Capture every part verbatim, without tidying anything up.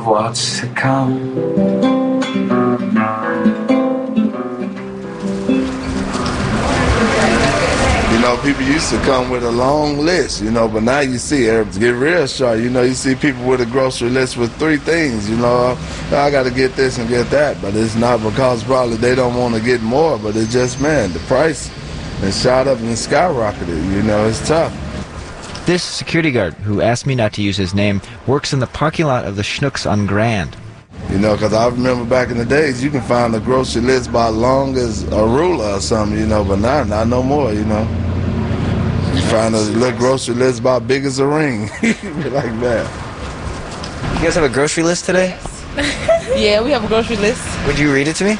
of what's to come. You know, people used to come with a long list, you know, but now you see it get real short. You know, you see people with a grocery list with three things, you know. I got to get this and get that, but it's not because probably they don't want to get more, but it's just, man, the price has shot up and skyrocketed, you know, it's tough. This security guard, who asked me not to use his name, works in the parking lot of the Schnucks on Grand. You know, because I remember back in the days, you can find a grocery list about long as a ruler or something, you know, but now, not no more, you know. You find a little grocery list about big as a ring, like that. You guys have a grocery list today? Yeah, we have a grocery list. Would you read it to me?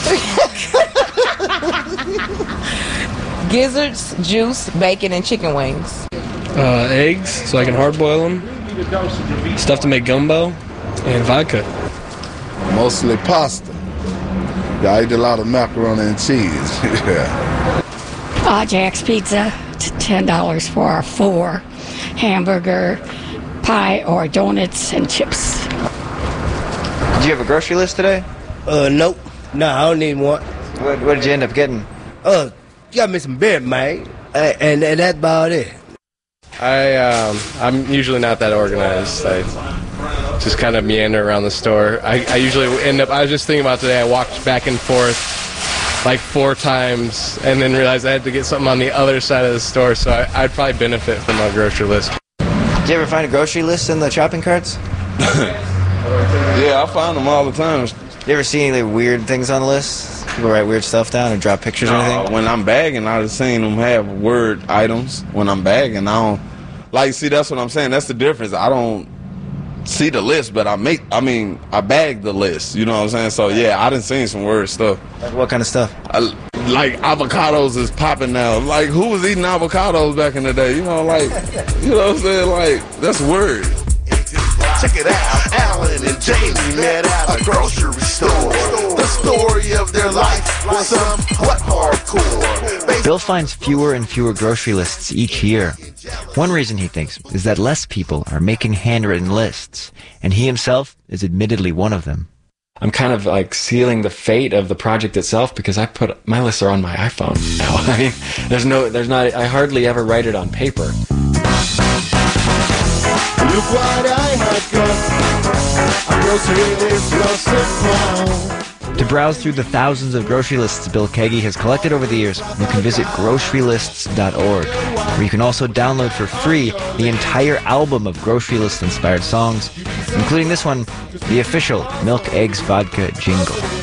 Gizzards, juice, bacon, and chicken wings. Uh, eggs, so I can hard boil them. Stuff to make gumbo, and vodka. Mostly pasta. Yeah, I eat a lot of macaroni and cheese. Yeah. Uh, Jack's Pizza, ten dollars for four. Hamburger, pie, or donuts and chips. Did you have a grocery list today? Uh, nope. No, I don't need one. What, what did you end up getting? Uh, got me some beer, man. Uh, and, and that's about it. I, um, I'm usually not that organized. I just kind of meander around the store. I, I usually end up, I was just thinking about today, I walked back and forth like four times and then realized I had to get something on the other side of the store, so I, I'd probably benefit from a grocery list. Did you ever find a grocery list in the shopping carts? Yeah, I find them all the time. You ever see any weird things on the list? People write weird stuff down or drop pictures or anything? Uh, when I'm bagging, I've seen them have word items. When I'm bagging, I don't... Like, see, that's what I'm saying. That's the difference. I don't see the list, but I make... I mean, I bag the list. You know what I'm saying? So, yeah, I done seen some weird stuff. Like what kind of stuff? I, like, avocados is popping now. Like, who was eating avocados back in the day? You know, like... You know what I'm saying? Like, that's weird. Check it out, Alan and Jamie met at a grocery store. The story of their life was somewhat hardcore. Bill finds fewer and fewer grocery lists each year. One reason, he thinks, is that less people are making handwritten lists, and he himself is admittedly one of them. I'm kind of like sealing the fate of the project itself because I put my lists are on my iPhone now. I mean, there's no, there's not, I hardly ever write it on paper. Look what I had got, a grocery list lost and found. To browse through the thousands of grocery lists Bill Kagi has collected over the years, you can visit grocery lists dot org, where you can also download for free the entire album of grocery list-inspired songs, including this one, the official Milk Eggs Vodka jingle.